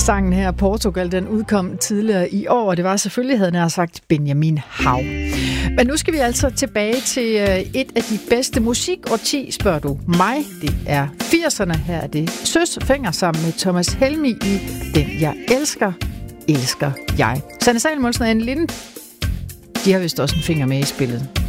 Sangen her, Portugal, den udkom tidligere i år, og det var selvfølgelig, havde jeg sagt, Benjamin Hav. Men nu skal vi altså tilbage til et af de bedste musikårti, spørger du mig. Det er 80'erne. Her er det Søs Fenger sammen med Thomas Helmig i Den jeg elsker, elsker jeg. Sanne Salomonsen og Anne Lind, de har vist også en finger med i spillet.